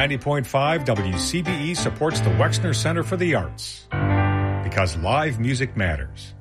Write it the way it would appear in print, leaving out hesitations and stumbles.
90.5 WCBE supports the Wexner Center for the Arts because live music matters.